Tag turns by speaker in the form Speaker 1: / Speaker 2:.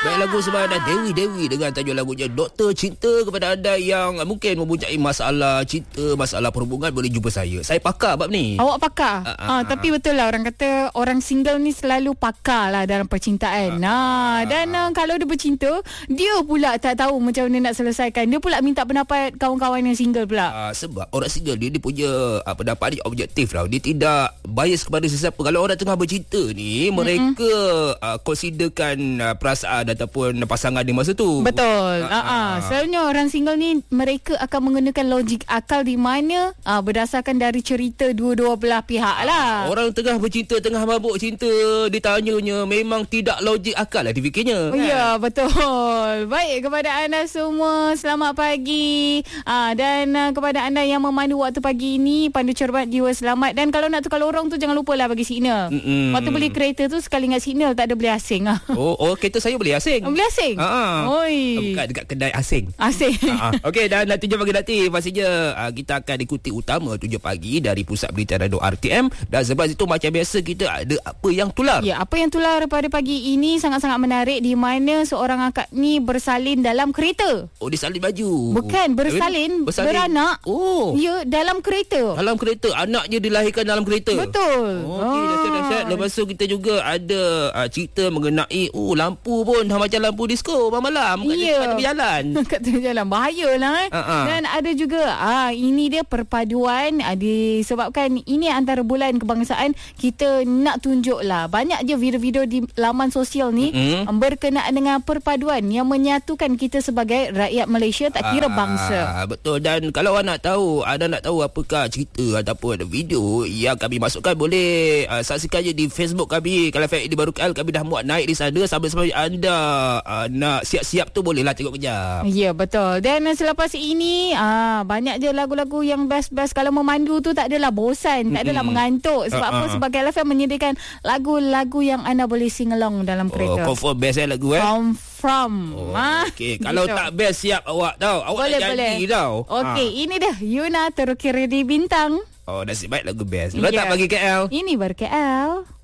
Speaker 1: Baik, lagu sebab ada Dewi dengan tajuk lagunya Doktor Cinta. Kepada anda yang mungkin mempunyai masalah cinta, masalah perhubungan, boleh jumpa saya. Saya pakar bab ni.
Speaker 2: Awak pakar? Tapi betul lah, orang kata orang single ni selalu pakar lah dalam percintaan. Dan kalau dia bercinta, dia pula tak tahu macam mana nak selesaikan. Dia pula minta pendapat kawan-kawan yang single pula.
Speaker 1: Sebab orang single dia punya pendapat dia objektif tau. Dia tidak bias kepada sesiapa. Kalau orang tengah bercinta ni, mereka considerkan perasaan ataupun pasangan di masa tu.
Speaker 2: Betul. Selalunya orang single ni mereka akan menggunakan logik akal di mana berdasarkan dari cerita dua-dua belah pihak lah.
Speaker 1: Orang tengah bercinta, tengah mabuk cinta, ditanyanya memang tidak logik akal lah difikirnya.
Speaker 2: Ya, betul. Baik, kepada anda semua, selamat pagi. Dan kepada anda yang memandu waktu pagi ini, pandu cermat jiwa selamat. Dan kalau nak tukar lorong tu, jangan lupa lah bagi signal. Waktu beli kereta tu, sekali ingat signal, tak ada beli asing.
Speaker 1: Kereta saya beli asing.
Speaker 2: Beli asing? Oi.
Speaker 1: Bukan dekat kedai asing. Okey, dan 7 pagi nanti pastinya kita akan ikuti utama 7 pagi dari Pusat Berita Radio RTM. Dan sebab itu macam biasa kita ada apa yang tular.
Speaker 2: Ya, apa yang tular pada pagi ini sangat-sangat menarik, di mana seorang akak ni bersalin dalam kereta.
Speaker 1: Dia salin baju.
Speaker 2: Bukan, bersalin. Beranak. Ya, dalam kereta.
Speaker 1: Dalam kereta. Anaknya dilahirkan dalam kereta.
Speaker 2: Betul.
Speaker 1: Okey, dahsyat. Lepas tu kita juga ada cerita mengenai lampu pun dah macam lampu disco malam-malam kat tepi jalan. Kat
Speaker 2: tepi jalan bahayalah. Dan ada juga ini dia perpaduan disebabkan ini antara bulan kebangsaan, kita nak tunjuklah banyak je video-video di laman sosial ni berkenaan dengan perpaduan yang menyatukan kita sebagai rakyat Malaysia, tak kira bangsa.
Speaker 1: Betul. Dan kalau anda nak tahu apakah cerita ataupun video yang kami masukkan, boleh saksikan je di Facebook kami. Kalau di Baru KL, kami dah muat naik di sana. Sambil-sambil anda nak siap-siap tu, bolehlah tengok kejap.
Speaker 2: Ya, betul. Dan selepas ini banyak je lagu-lagu yang best-best. Kalau memandu tu tak adalah bosan, tak adalah mengantuk. Sebab apa? Sebab LFM menyediakan lagu-lagu yang anda boleh sing along dalam kereta.
Speaker 1: Confirm best lagu
Speaker 2: Confirm.
Speaker 1: Okey, kalau gitu. Tak best, siap awak tau. Awak boleh, nak janji tau.
Speaker 2: Okey, ini dah Yuna terukir di bintang.
Speaker 1: Nasib baik lagu best. Lepas tak bagi KL.
Speaker 2: Ini Baru KL.